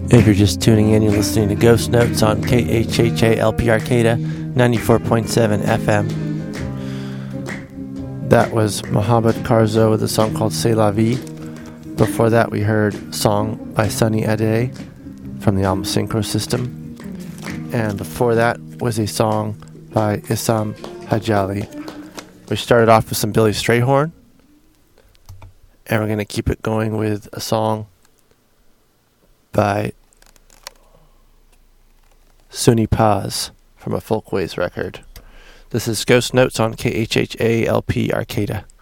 If you're just tuning in, you're listening to Ghost Notes on KHHA LP Arcata 94.7 FM. That was Mohamed Karzo with a song called C'est la vie. Before that, we heard a song by Sunny Ade from the album Synchro System. And before that was a song by Issam Hajali. We started off with some Billy Strayhorn. And we're going to keep it going with a song by Sunni Paz from a Folkways record. This is Ghost Notes on KHHA LP Arcata.